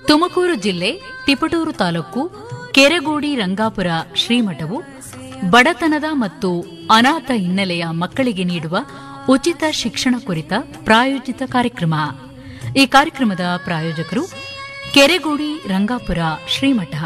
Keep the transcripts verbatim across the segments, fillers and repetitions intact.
ತುಮಕೂರು ಜಿಲ್ಲೆ ತಿಪಟೂರು ತಾಲೂಕು ಕೆರೆಗೋಡಿ ರಂಗಾಪುರ ಶ್ರೀಮಠವು ಬಡತನದ ಮತ್ತು ಅನಾಥ ಹಿನ್ನೆಲೆಯ ಮಕ್ಕಳಿಗೆ ನೀಡುವ ಉಚಿತ ಶಿಕ್ಷಣ ಕುರಿತ ಪ್ರಾಯೋಜಿತ ಕಾರ್ಯಕ್ರಮ. ಈ ಕಾರ್ಯಕ್ರಮದ ಪ್ರಾಯೋಜಕರು ಕೆರೆಗೋಡಿ ರಂಗಾಪುರ ಶ್ರೀಮಠ.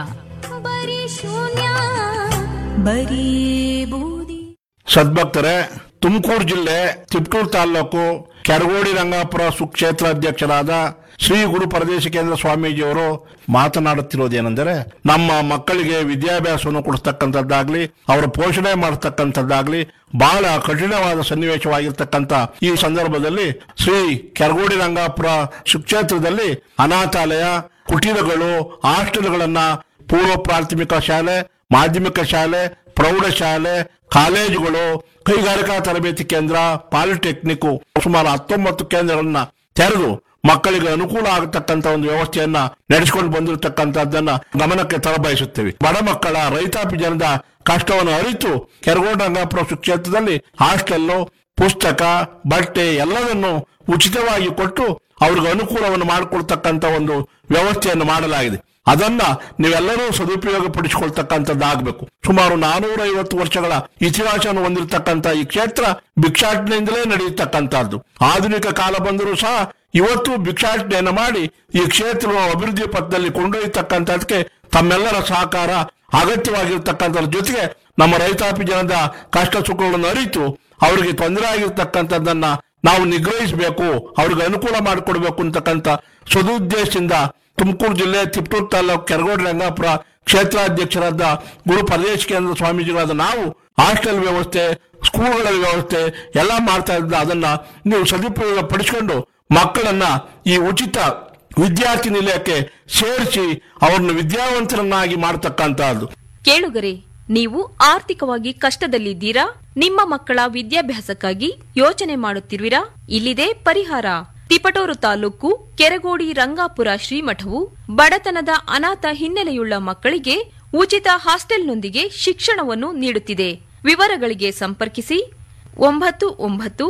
ಸದ್ಭಕ್ತರೇ, ತುಮಕೂರು ಜಿಲ್ಲೆ ತಿಪಟೂರು ತಾಲೂಕು ಕೆರಗೋಡಿ ರಂಗಾಪುರ ಸುಕ್ಷೇತ್ರ ಅಧ್ಯಕ್ಷರಾದ ಶ್ರೀ ಗುರು ಪರದೇಶ ಕೇಂದ್ರ ಸ್ವಾಮೀಜಿಯವರು ಮಾತನಾಡುತ್ತಿರುವುದೇನೆಂದರೆ, ನಮ್ಮ ಮಕ್ಕಳಿಗೆ ವಿದ್ಯಾಭ್ಯಾಸವನ್ನು ಕೊಡಿಸ್ತಕ್ಕಂಥದ್ದಾಗ್ಲಿ, ಅವರ ಪೋಷಣೆ ಮಾಡತಕ್ಕಂಥದ್ದಾಗ್ಲಿ ಬಹಳ ಕಠಿಣವಾದ ಸನ್ನಿವೇಶವಾಗಿರ್ತಕ್ಕಂಥ ಈ ಸಂದರ್ಭದಲ್ಲಿ ಶ್ರೀ ಕೆರಗೋಡಿ ರಂಗಾಪುರ ಸುಕ್ಷೇತ್ರದಲ್ಲಿ ಅನಾಥಾಲಯ, ಕುಟೀರಗಳು, ಹಾಸ್ಟೆಲ್ಗಳನ್ನ, ಪೂರ್ವ ಪ್ರಾಥಮಿಕ ಶಾಲೆ, ಮಾಧ್ಯಮಿಕ ಶಾಲೆ, ಪ್ರೌಢಶಾಲೆ, ಕಾಲೇಜುಗಳು, ಕೈಗಾರಿಕಾ ತರಬೇತಿ ಕೇಂದ್ರ, ಪಾಲಿಟೆಕ್ನಿಕ್ ಸುಮಾರು ಹತ್ತೊಂಬತ್ತು ಕೇಂದ್ರಗಳನ್ನ ತೆರೆದು ಮಕ್ಕಳಿಗೆ ಅನುಕೂಲ ಆಗತಕ್ಕಂತ ಒಂದು ವ್ಯವಸ್ಥೆಯನ್ನ ನಡೆಸಿಕೊಂಡು ಬಂದಿರತಕ್ಕಂಥದ್ದನ್ನ ಗಮನಕ್ಕೆ ತರಬಯಸುತ್ತೇವೆ. ಬಡ ಮಕ್ಕಳ, ರೈತಾಪಿ ಜನದ ಕಷ್ಟವನ್ನು ಅರಿತು ಕೆರಗೋಡಿ ರಂಗಾಪುರ ಕ್ಷೇತ್ರದಲ್ಲಿ ಹಾಸ್ಟೆಲ್ಲು, ಪುಸ್ತಕ, ಬಟ್ಟೆ ಎಲ್ಲವನ್ನು ಉಚಿತವಾಗಿ ಕೊಟ್ಟು ಅವ್ರಿಗೆ ಅನುಕೂಲವನ್ನು ಮಾಡಿಕೊಡ್ತಕ್ಕಂಥ ಒಂದು ವ್ಯವಸ್ಥೆಯನ್ನು ಮಾಡಲಾಗಿದೆ. ಅದನ್ನ ನೀವೆಲ್ಲರೂ ಸದುಪಯೋಗ ಪಡಿಸಿಕೊಳ್ತಕ್ಕಂಥದ್ದಾಗಬೇಕು. ಸುಮಾರು ನಾನೂರ ಐವತ್ತು ವರ್ಷಗಳ ಇತಿಹಾಸವನ್ನು ಹೊಂದಿರತಕ್ಕಂಥ ಈ ಕ್ಷೇತ್ರ ಭಿಕ್ಷಾಟನೆಯಿಂದಲೇ ನಡೆಯತಕ್ಕಂಥದ್ದು. ಆಧುನಿಕ ಕಾಲ ಬಂದರೂ ಸಹ ಇವತ್ತು ಭಿಕ್ಷಾಟನೆಯನ್ನು ಮಾಡಿ ಈ ಕ್ಷೇತ್ರವನ್ನು ಅಭಿವೃದ್ಧಿ ಪಥದಲ್ಲಿ ಕೊಂಡೊಯ್ಯತಕ್ಕಂಥದಕ್ಕೆ ತಮ್ಮೆಲ್ಲರ ಸಹಕಾರ ಅಗತ್ಯವಾಗಿರ್ತಕ್ಕಂಥದ್ರ ಜೊತೆಗೆ ನಮ್ಮ ರೈತಾಪಿ ಜನದ ಕಷ್ಟ ಸುಖಗಳನ್ನು ಅರಿತು ಅವರಿಗೆ ತೊಂದರೆ ಆಗಿರ್ತಕ್ಕಂಥದ್ದನ್ನ ನಾವು ನಿಗ್ರಹಿಸಬೇಕು, ಅವ್ರಿಗೆ ಅನುಕೂಲ ಮಾಡಿಕೊಡ್ಬೇಕು ಅಂತಕ್ಕಂಥ ಸದುದ್ದೇಶದಿಂದ ತುಮಕೂರು ಜಿಲ್ಲೆ ತಿಪಟೂರು ತಾಲೂಕು ಕೆರಗೋಡಿ ರಂಗಾಪುರ ಕ್ಷೇತ್ರಾಧ್ಯಕ್ಷರಾದ ಗುರು ಪರದೇಶ ಕೇಂದ್ರ ಸ್ವಾಮೀಜಿಗಳಾದ ನಾವು ಹಾಸ್ಟೆಲ್ ವ್ಯವಸ್ಥೆ, ಸ್ಕೂಲ್ಗಳ ವ್ಯವಸ್ಥೆ ಎಲ್ಲ ಮಾಡ್ತಾ ಇದ್ದ ಅದನ್ನ ನೀವು ಸದುಪಯೋಗ ಪಡಿಸಿಕೊಂಡು ಮಕ್ಕಳನ್ನ ಈ ಉಚಿತ ವಿದ್ಯಾರ್ಥಿ ನಿಲಯಕ್ಕೆ ಸೇರಿಸಿ ಅವರನ್ನು ವಿದ್ಯಾವಂತರನ್ನಾಗಿ ಮಾಡತಕ್ಕಂತಹದ್ದು. ಕೇಳುಗರೆ, ನೀವು ಆರ್ಥಿಕವಾಗಿ ಕಷ್ಟದಲ್ಲಿದ್ದೀರಾ? ನಿಮ್ಮ ಮಕ್ಕಳ ವಿದ್ಯಾಭ್ಯಾಸಕ್ಕಾಗಿ ಯೋಚನೆ ಮಾಡುತ್ತಿರುವಿರಾ? ಇಲ್ಲಿದೆ ಪರಿಹಾರ. ತಿಪಟೂರು ತಾಲೂಕು ಕೆರಗೋಡಿ ರಂಗಾಪುರ ಶ್ರೀಮಠವು ಬಡತನದ ಅನಾಥ ಹಿನ್ನೆಲೆಯುಳ್ಳ ಮಕ್ಕಳಿಗೆ ಉಚಿತ ಹಾಸ್ಟೆಲ್ನೊಂದಿಗೆ ಶಿಕ್ಷಣವನ್ನು ನೀಡುತ್ತಿದೆ. ವಿವರಗಳಿಗೆ ಸಂಪರ್ಕಿಸಿ ಒಂಬತ್ತು ಒಂಬತ್ತು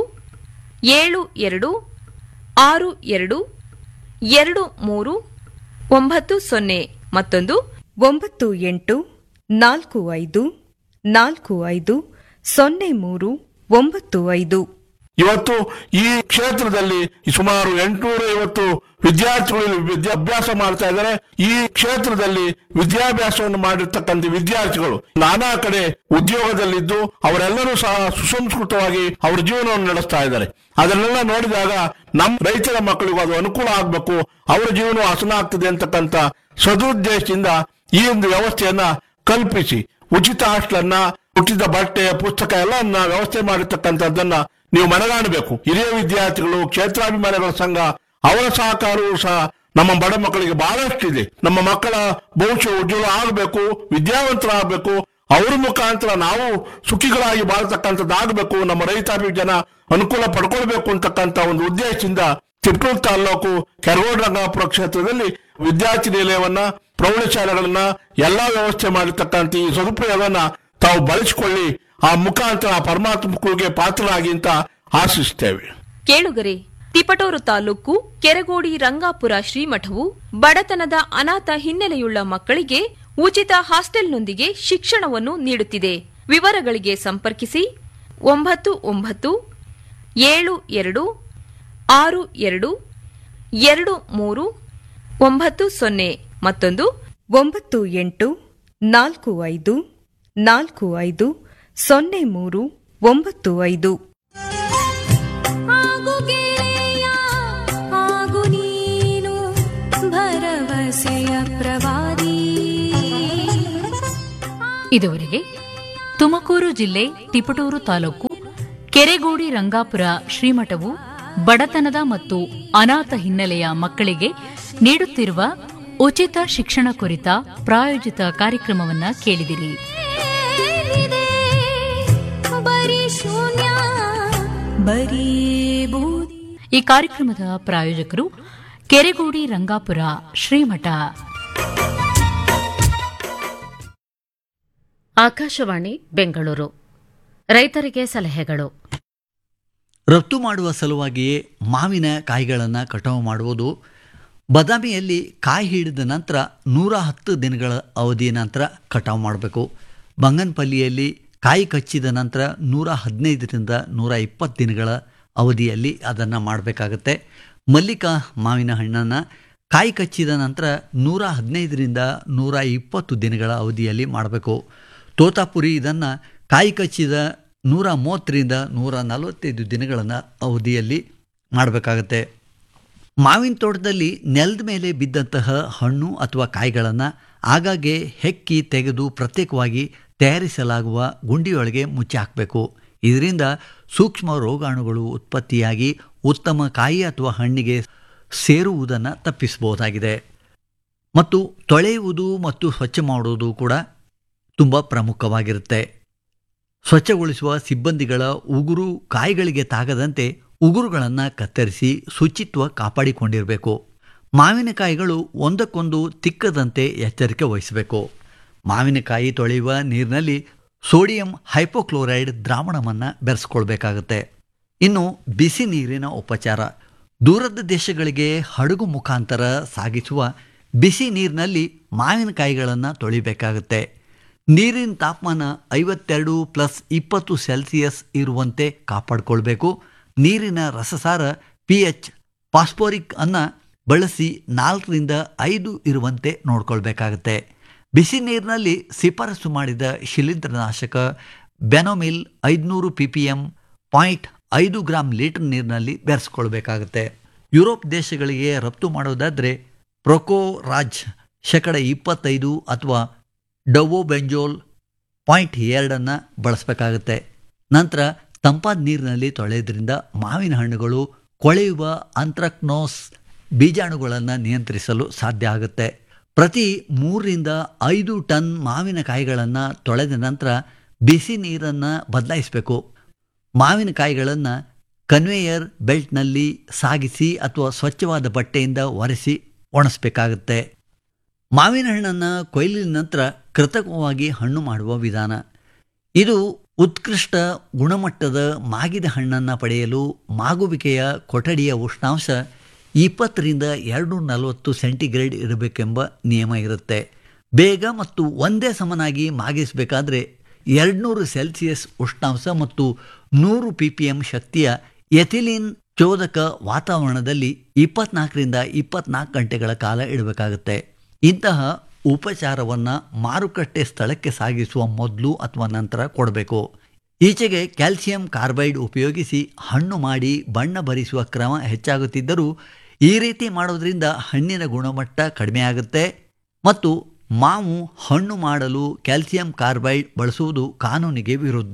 ಏಳು ಎರಡು ಆರು ಎರಡು ಎರಡು ಮೂರು ಒಂಬತ್ತು ಸೊನ್ನೆ, ಮತ್ತೊಂದು ಒಂಬತ್ತು ಎಂಟು ನಾಲ್ಕು ಐದು ನಾಲ್ಕು ಐದು ಸೊನ್ನೆ ಮೂರು ಒಂಬತ್ತು ಐದು. ಇವತ್ತು ಈ ಕ್ಷೇತ್ರದಲ್ಲಿ ಸುಮಾರು ಎಂಟುನೂರ ಐವತ್ತು ವಿದ್ಯಾರ್ಥಿಗಳು ವಿದ್ಯಾಭ್ಯಾಸ ಮಾಡ್ತಾ ಇದ್ದಾರೆ. ಈ ಕ್ಷೇತ್ರದಲ್ಲಿ ವಿದ್ಯಾಭ್ಯಾಸವನ್ನು ಮಾಡಿರ್ತಕ್ಕಂಥ ವಿದ್ಯಾರ್ಥಿಗಳು ನಾನಾ ಕಡೆ ಉದ್ಯೋಗದಲ್ಲಿದ್ದು ಅವರೆಲ್ಲರೂ ಸಹ ಸುಸಂಸ್ಕೃತವಾಗಿ ಅವರ ಜೀವನವನ್ನು ನಡೆಸ್ತಾ ಇದ್ದಾರೆ. ಅದನ್ನೆಲ್ಲ ನೋಡಿದಾಗ ನಮ್ಮ ರೈತರ ಮಕ್ಕಳಿಗೂ ಅದು ಅನುಕೂಲ ಆಗಬೇಕು, ಅವರ ಜೀವನ ಹಸನ ಆಗ್ತದೆ ಅಂತಕ್ಕಂಥ ಸದುದ್ದೇಶದಿಂದ ಈ ಒಂದು ವ್ಯವಸ್ಥೆಯನ್ನ ಕಲ್ಪಿಸಿ ಉಚಿತ ಹಾಸ್ಟೆಲನ್ನ, ಉಚಿತ ಬಟ್ಟೆ, ಪುಸ್ತಕ ಎಲ್ಲ ವ್ಯವಸ್ಥೆ ಮಾಡಿರ್ತಕ್ಕಂಥದ್ದನ್ನ ನೀವು ಮನಗಾಣಬೇಕು. ಹಿರಿಯ ವಿದ್ಯಾರ್ಥಿಗಳು, ಕ್ಷೇತ್ರಾಭಿಮಾನಿಗಳ ಸಂಘ ಅವರ ಸಹಕಾರವೂ ಸಹ ನಮ್ಮ ಬಡ ಮಕ್ಕಳಿಗೆ ಬಹಳಷ್ಟಿದೆ. ನಮ್ಮ ಮಕ್ಕಳ ಭವಿಷ್ಯ ಉಜ್ವಲ ಆಗಬೇಕು, ವಿದ್ಯಾವಂತರಾಗಬೇಕು, ಅವ್ರ ಮುಖಾಂತರ ನಾವು ಸುಖಿಗಳಾಗಿ ಬಾಳ್ತಕ್ಕಂಥದ್ದಾಗಬೇಕು, ನಮ್ಮ ರೈತಾಪಿ ಜನ ಅನುಕೂಲ ಪಡ್ಕೊಳ್ಬೇಕು ಅಂತಕ್ಕಂಥ ಒಂದು ಉದ್ದೇಶದಿಂದ ತಿಪಟೂರು ತಾಲೂಕು ಕೆರಗೋಡಿ ರಂಗಾಪುರ ಕ್ಷೇತ್ರದಲ್ಲಿ ವಿದ್ಯಾರ್ಥಿ ನಿಲಯವನ್ನ, ಪ್ರೌಢಶಾಲೆಗಳನ್ನ ಎಲ್ಲಾ ವ್ಯವಸ್ಥೆ ಮಾಡಿರ್ತಕ್ಕಂಥ ಈ ಸದುಪಯೋಗವನ್ನ ತಾವು ಬಳಸಿಕೊಳ್ಳಿ, ಆ ಮುಖಾಂತರ ಪರಮಾತ್ಮಕ್ಕೆ ಪಾತ್ರರಾಗಿ ಅಂತ ಆಶಿಸ್ತೇವೆ. ಕೇಳುಗರೆ, ತಿಪಟೂರು ತಾಲೂಕು ಕೆರಗೋಡಿ ರಂಗಾಪುರ ಶ್ರೀಮಠವು ಬಡತನದ ಅನಾಥ ಹಿನ್ನೆಲೆಯುಳ್ಳ ಮಕ್ಕಳಿಗೆ ಉಚಿತ ಹಾಸ್ಟೆಲ್ನೊಂದಿಗೆ ಶಿಕ್ಷಣವನ್ನು ನೀಡುತ್ತಿದೆ. ವಿವರಗಳಿಗೆ ಸಂಪರ್ಕಿಸಿ ಒಂಬತ್ತು ಒಂಬತ್ತು ಏಳು ಎರಡು ಆರು ಎರಡು ಎರಡು ಮೂರು ಒಂಬತ್ತು ಸೊನ್ನೆ, ಮತ್ತೊಂದು ಒಂಬತ್ತು ಎಂಟು ನಾಲ್ಕು ಐದು ನಾಲ್ಕು ಐದು ಸೊನ್ನೆ ಮೂರು ಒಂಬತ್ತು ಐದು. ಇದುವರೆಗೆ ತುಮಕೂರು ಜಿಲ್ಲೆ ತಿಪಟೂರು ತಾಲೂಕು ಕೆರೆಗೋಡಿ ರಂಗಾಪುರ ಶ್ರೀಮಠವು ಬಡತನದ ಮತ್ತು ಅನಾಥ ಹಿನ್ನೆಲೆಯ ಮಕ್ಕಳಿಗೆ ನೀಡುತ್ತಿರುವ ಉಚಿತ ಶಿಕ್ಷಣ ಕುರಿತ ಪ್ರಾಯೋಜಿತ ಕಾರ್ಯಕ್ರಮವನ್ನ ಕೇಳಿದಿರಿ. ಈ ಕಾರ್ಯಕ್ರಮದ ಪ್ರಾಯೋಜಕರು ಕೆರೆಗೋಡಿ ರಂಗಾಪುರ ಶ್ರೀಮಠ. ಆಕಾಶವಾಣಿ ಬೆಂಗಳೂರು. ರೈತರಿಗೆ ಸಲಹೆಗಳು. ರಫ್ತು ಮಾಡುವ ಸಲುವಾಗಿಯೇ ಮಾವಿನ ಕಾಯಿಗಳನ್ನು ಕಟಾವು ಮಾಡುವುದು ಬಾದಾಮಿಯಲ್ಲಿ ಕಾಯಿ ಹಿಡಿದ ನಂತರ ನೂರ ಹತ್ತು ದಿನಗಳ ಅವಧಿಯ ನಂತರ ಕಟಾವು ಮಾಡಬೇಕು. ಬಂಗನಪಲ್ಲಿಯಲ್ಲಿ ಕಾಯಿ ಕಚ್ಚಿದ ನಂತರ ನೂರ ಹದಿನೈದರಿಂದ ನೂರ ಇಪ್ಪತ್ತು ದಿನಗಳ ಅವಧಿಯಲ್ಲಿ ಅದನ್ನು ಮಾಡಬೇಕಾಗತ್ತೆ. ಮಲ್ಲಿಕಾ ಮಾವಿನ ಹಣ್ಣನ್ನು ಕಾಯಿ ಕಚ್ಚಿದ ನಂತರ ನೂರ ಹದಿನೈದರಿಂದ ನೂರ ಇಪ್ಪತ್ತು ದಿನಗಳ ಅವಧಿಯಲ್ಲಿ ಮಾಡಬೇಕು. ತೋತಾಪುರಿ ಇದನ್ನು ಕಾಯಿ ಕಚ್ಚಿದ ನೂರ ಮೂವತ್ತರಿಂದ ನೂರ ನಲವತ್ತೈದು ದಿನಗಳ ಅವಧಿಯಲ್ಲಿ ಮಾಡಬೇಕಾಗತ್ತೆ. ಮಾವಿನ ತೋಟದಲ್ಲಿ ನೆಲದ ಮೇಲೆ ಬಿದ್ದಂತಹ ಹಣ್ಣು ಅಥವಾ ಕಾಯಿಗಳನ್ನು ಆಗಾಗ್ಗೆ ಹೆಕ್ಕಿ ತೆಗೆದು ಪ್ರತ್ಯೇಕವಾಗಿ ತಯಾರಿಸಲಾಗುವ ಗುಂಡಿಯೊಳಗೆ ಮುಚ್ಚಿ ಹಾಕಬೇಕು. ಇದರಿಂದ ಸೂಕ್ಷ್ಮ ರೋಗಾಣುಗಳು ಉತ್ಪತ್ತಿಯಾಗಿ ಉತ್ತಮ ಕಾಯಿ ಅಥವಾ ಹಣ್ಣಿಗೆ ಸೇರುವುದನ್ನು ತಪ್ಪಿಸಬಹುದಾಗಿದೆ. ಮತ್ತು ತೊಳೆಯುವುದು ಮತ್ತು ಸ್ವಚ್ಛ ಮಾಡುವುದು ಕೂಡ ತುಂಬ ಪ್ರಮುಖವಾಗಿರುತ್ತೆ. ಸ್ವಚ್ಛಗೊಳಿಸುವ ಸಿಬ್ಬಂದಿಗಳ ಉಗುರು ಕಾಯಿಗಳಿಗೆ ತಾಗದಂತೆ ಉಗುರುಗಳನ್ನು ಕತ್ತರಿಸಿ ಶುಚಿತ್ವ ಕಾಪಾಡಿಕೊಂಡಿರಬೇಕು. ಮಾವಿನಕಾಯಿಗಳು ಒಂದಕ್ಕೊಂದು ತಿಕ್ಕದಂತೆ ಎಚ್ಚರಿಕೆ ವಹಿಸಬೇಕು. ಮಾವಿನಕಾಯಿ ತೊಳೆಯುವ ನೀರಿನಲ್ಲಿ ಸೋಡಿಯಂ ಹೈಪೋಕ್ಲೋರೈಡ್ ದ್ರಾವಣವನ್ನು ಬೆರೆಸ್ಕೊಳ್ಬೇಕಾಗತ್ತೆ. ಇನ್ನು ಬಿಸಿ ನೀರಿನ ಉಪಚಾರ. ದೂರದ ದೇಶಗಳಿಗೆ ಹಡಗು ಮುಖಾಂತರ ಸಾಗಿಸುವ ಬಿಸಿ ನೀರಿನಲ್ಲಿ ಮಾವಿನಕಾಯಿಗಳನ್ನು ತೊಳಿಬೇಕಾಗುತ್ತೆ. ನೀರಿನ ತಾಪಮಾನ ಐವತ್ತೆರಡು ಪ್ಲಸ್ ಇಪ್ಪತ್ತು ಸೆಲ್ಸಿಯಸ್ ಇರುವಂತೆ ಕಾಪಾಡಿಕೊಳ್ಬೇಕು. ನೀರಿನ ರಸಸಾರ ಪಿ ಎಚ್ ಫಾಸ್ಫೋರಿಕ್ ಅನ್ನು ಬಳಸಿ ನಾಲ್ಕರಿಂದ ಐದು ಇರುವಂತೆ ನೋಡ್ಕೊಳ್ಬೇಕಾಗತ್ತೆ. ಬಿಸಿ ನೀರಿನಲ್ಲಿ ಶಿಫಾರಸು ಮಾಡಿದ ಶಿಲೀಂಧ್ರನಾಶಕ ಬೆನೋಮಿಲ್ ಐದುನೂರು ಪಿ ಪಿ ಎಮ್ ಪಾಯಿಂಟ್ ಐದು ಗ್ರಾಮ್ ಲೀಟರ್ ನೀರಿನಲ್ಲಿ ಬೆರೆಸ್ಕೊಳ್ಬೇಕಾಗತ್ತೆ. ಯುರೋಪ್ ದೇಶಗಳಿಗೆ ರಫ್ತು ಮಾಡೋದಾದರೆ ಪ್ರೊಕೋರಾಜ್ ಶೇಕಡ ಇಪ್ಪತ್ತೈದು ಅಥವಾ ಡವೋಬೆಂಜೋಲ್ ಪಾಯಿಂಟ್ ಎರಡನ್ನು ಬಳಸಬೇಕಾಗತ್ತೆ. ನಂತರ ತಂಪಾದ ನೀರಿನಲ್ಲಿ ತೊಳೆಯೋದ್ರಿಂದ ಮಾವಿನ ಹಣ್ಣುಗಳು ಕೊಳೆಯುವ ಅಂತ್ರಕ್ನೋಸ್ ಬೀಜಾಣುಗಳನ್ನು ನಿಯಂತ್ರಿಸಲು ಸಾಧ್ಯ ಆಗುತ್ತೆ. ಪ್ರತಿ ಮೂರರಿಂದ ಐದು ಟನ್ ಮಾವಿನಕಾಯಿಗಳನ್ನು ತೊಳೆದ ನಂತರ ಬಿಸಿ ನೀರನ್ನು ಬದಲಾಯಿಸಬೇಕು. ಮಾವಿನಕಾಯಿಗಳನ್ನು ಕನ್ವೇಯರ್ ಬೆಲ್ಟ್ನಲ್ಲಿ ಸಾಗಿಸಿ ಅಥವಾ ಸ್ವಚ್ಛವಾದ ಬಟ್ಟೆಯಿಂದ ಒರೆಸಿ ಒಣಗಿಸಬೇಕಾಗುತ್ತೆ. ಮಾವಿನ ಹಣ್ಣನ್ನು ಕೊಯ್ಲಿನ ನಂತರ ಕೃತಕವಾಗಿ ಹಣ್ಣು ಮಾಡುವ ವಿಧಾನ. ಇದು ಉತ್ಕೃಷ್ಟ ಗುಣಮಟ್ಟದ ಮಾಗಿದ ಹಣ್ಣನ್ನು ಪಡೆಯಲು ಮಾಗುವಿಕೆಯ ಕೊಠಡಿಯ ಉಷ್ಣಾಂಶ ಇಪ್ಪತ್ತರಿಂದ ಎರಡು ನಲವತ್ತು ಸೆಂಟಿಗ್ರೇಡ್ ಇರಬೇಕೆಂಬ ನಿಯಮ ಇರುತ್ತೆ. ಬೇಗ ಮತ್ತು ಒಂದೇ ಸಮನಾಗಿ ಮಾಗಿಸಬೇಕಾದ್ರೆ ಎರಡುನೂರು ಸೆಲ್ಸಿಯಸ್ ಉಷ್ಣಾಂಶ ಮತ್ತು ನೂರು ಪಿ ಪಿ ಎಂ ಶಕ್ತಿಯ ಎಥಿಲಿನ್ ಚೋದಕ ವಾತಾವರಣದಲ್ಲಿ ಇಪ್ಪತ್ನಾಲ್ಕರಿಂದ ಇಪ್ಪತ್ನಾಲ್ಕು ಗಂಟೆಗಳ ಕಾಲ ಇಡಬೇಕಾಗುತ್ತೆ. ಇಂತಹ ಉಪಚಾರವನ್ನು ಮಾರುಕಟ್ಟೆ ಸ್ಥಳಕ್ಕೆ ಸಾಗಿಸುವ ಮೊದಲು ಅಥವಾ ನಂತರ ಕೊಡಬೇಕು. ಈಚೆಗೆ ಕ್ಯಾಲ್ಸಿಯಂ ಕಾರ್ಬೈಡ್ ಉಪಯೋಗಿಸಿ ಹಣ್ಣು ಮಾಡಿ ಬಣ್ಣ ಭರಿಸುವ ಕ್ರಮ ಹೆಚ್ಚಾಗುತ್ತಿದ್ದರೂ ಈ ರೀತಿ ಮಾಡೋದ್ರಿಂದ ಹಣ್ಣಿನ ಗುಣಮಟ್ಟ ಕಡಿಮೆ ಆಗುತ್ತೆ ಮತ್ತು ಮಾವು ಹಣ್ಣು ಮಾಡಲು ಕ್ಯಾಲ್ಸಿಯಂ ಕಾರ್ಬೈಡ್ ಬಳಸುವುದು ಕಾನೂನಿಗೆ ವಿರುದ್ಧ.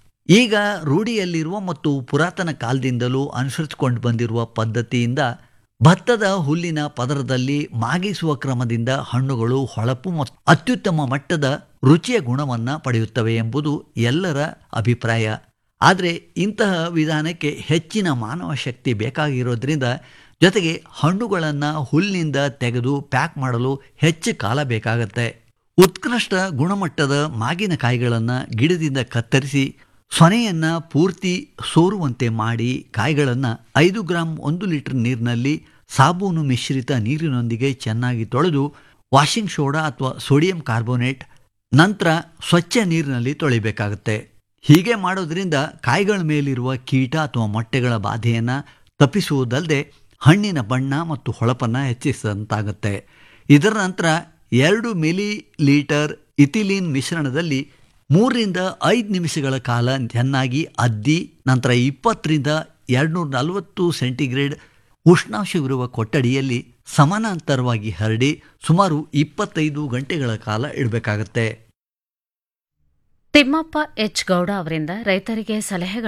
ಈಗ ರೂಢಿಯಲ್ಲಿರುವ ಮತ್ತು ಪುರಾತನ ಕಾಲದಿಂದಲೂ ಅನುಸರಿಸಿಕೊಂಡು ಬಂದಿರುವ ಪದ್ಧತಿಯಿಂದ ಭತ್ತದ ಹುಲ್ಲಿನ ಪದರದಲ್ಲಿ ಮಾಗಿಸುವ ಕ್ರಮದಿಂದ ಹಣ್ಣುಗಳು ಹೊಳಪು ಮತ್ತು ಅತ್ಯುತ್ತಮ ಮಟ್ಟದ ರುಚಿಯ ಗುಣವನ್ನು ಪಡೆಯುತ್ತವೆ ಎಂಬುದು ಎಲ್ಲರ ಅಭಿಪ್ರಾಯ. ಆದರೆ ಇಂತಹ ವಿಧಾನಕ್ಕೆ ಹೆಚ್ಚಿನ ಮಾನವ ಶಕ್ತಿ ಬೇಕಾಗಿರೋದ್ರಿಂದ ಜೊತೆಗೆ ಹಣ್ಣುಗಳನ್ನು ಹುಲ್ಲಿನಿಂದ ತೆಗೆದು ಪ್ಯಾಕ್ ಮಾಡಲು ಹೆಚ್ಚು ಕಾಲ ಬೇಕಾಗತ್ತೆ. ಉತ್ಕೃಷ್ಟ ಗುಣಮಟ್ಟದ ಮಾಗಿನಕಾಯಿಗಳನ್ನು ಗಿಡದಿಂದ ಕತ್ತರಿಸಿ ಸೊನೆಯನ್ನು ಪೂರ್ತಿ ಸೋರುವಂತೆ ಮಾಡಿ ಕಾಯಿಗಳನ್ನು ಐದು ಗ್ರಾಂ ಒಂದು ಲೀಟರ್ ನೀರಿನಲ್ಲಿ ಸಾಬೂನು ಮಿಶ್ರಿತ ನೀರಿನೊಂದಿಗೆ ಚೆನ್ನಾಗಿ ತೊಳೆದು ವಾಷಿಂಗ್ ಸೋಡಾ ಅಥವಾ ಸೋಡಿಯಂ ಕಾರ್ಬೋನೇಟ್ ನಂತರ ಸ್ವಚ್ಛ ನೀರಿನಲ್ಲಿ ತೊಳಿಬೇಕಾಗುತ್ತೆ. ಹೀಗೆ ಮಾಡೋದ್ರಿಂದ ಕಾಯಿಗಳ ಮೇಲಿರುವ ಕೀಟ ಅಥವಾ ಮೊಟ್ಟೆಗಳ ಬಾಧೆಯನ್ನು ತಪ್ಪಿಸುವುದಲ್ಲದೆ ಹಣ್ಣಿನ ಬಣ್ಣ ಮತ್ತು ಹೊಳಪನ್ನು ಹೆಚ್ಚಿಸಿದಂತಾಗುತ್ತೆ. ಇದರ ನಂತರ ಎರಡು ಮಿಲಿ ಲೀಟರ್ ಇಥಿಲೀನ್ ಮಿಶ್ರಣದಲ್ಲಿ ಮೂರರಿಂದ ಐದು ನಿಮಿಷಗಳ ಕಾಲ ಚೆನ್ನಾಗಿ ಅದ್ದಿ ನಂತರ ಇಪ್ಪತ್ತರಿಂದ ಎರಡುನೂರ ನಲವತ್ತು ಸೆಂಟಿಗ್ರೇಡ್ ಉಷ್ಣಾಂಶವಿರುವ ಕೊಠಡಿಯಲ್ಲಿ ಸಮಾನಾಂತರವಾಗಿ ಹರಡಿ ಸುಮಾರು ಇಪ್ಪತ್ತೈದು ಗಂಟೆಗಳ ಕಾಲ ಇಡಬೇಕಾಗತ್ತೆ. ತಿಮ್ಮಪ್ಪ ಎಚ್ ಗೌಡ ಅವರಿಂದ ರೈತರಿಗೆ ಸಲಹೆಗಳು